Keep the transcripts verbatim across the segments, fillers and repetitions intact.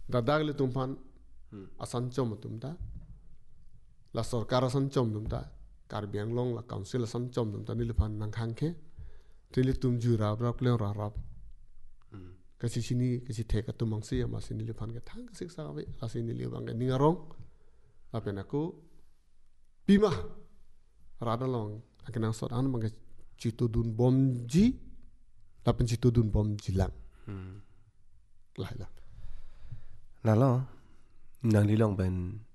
dadag le tumpan asan chom tumta la sarkar asan chom tumta Karbi Anglong la council asan chom tumta niliphan nang khangkhe tili tum ju rab rab le ra rab kasi sini kasi theka tumang si ama sini niliphan ke thang sik sa ve la sini nilibang ke ningarong apen aku pima radalong akinang sot an mang citudun bomji lapen citudun bom jilang lah lah nalo nang lilong ben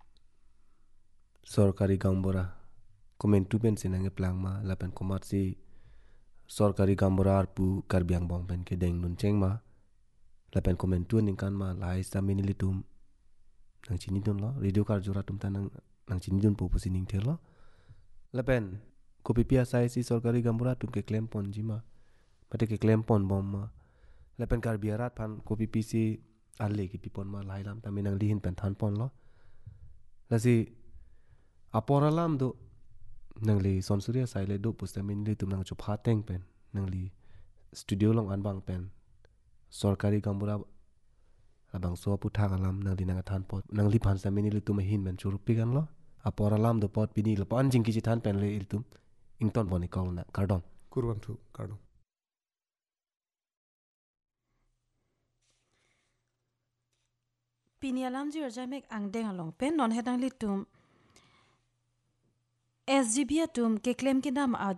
sorkari gambora komen tu ben sinange plang ma lapen komat si sorkari gambora arpu Karbiang bong ben ke deng nun cheng ma lapen komen tu ningkan ma lai sa minilitum nang chini dun lo radio kar jura tum tanang nang chini dun po posining the lo lapen kopi pia sai si sorkari gambora tum ke claim pon jima pate ke claim pon bom ma lapen Karbiarat pan kopi pi si alle ki pipon ma lai lam taminang lihin pen than pon lo lasi apora lam do nang li sonsuria sai le do pustamin li tum nang chup hateng pen nang li studio long anbang pen sorkari gambora abang so putha kalam nang li nang than pot nang li phan samini li tum hin men churupi gan lo apora lam do pot pini lo pan jing ki than pen le il tum ington boni kol na kardon kurban tu kardon Pini alam ji rajamek angdeng along pen non hedang li tum S G B atum ke claim ki nam ad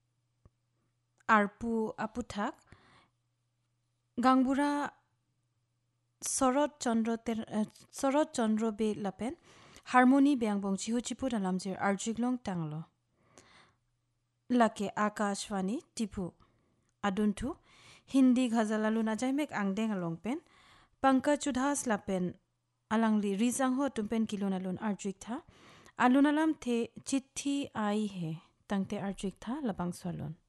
arpu aputhak gangbura sorot chandro ter uh, sorot chandro be lapen harmony beang bong chihu chipu alam ji arjiglong tanglo lake akashwani tipu aduntu hindi ghazalalu na jaimek angdeng along pen pankaj chudhas lapen alangli rizang ho tumpen kilon alun arjik tha alun alam the chithi ai he tangte arjik tha labang salon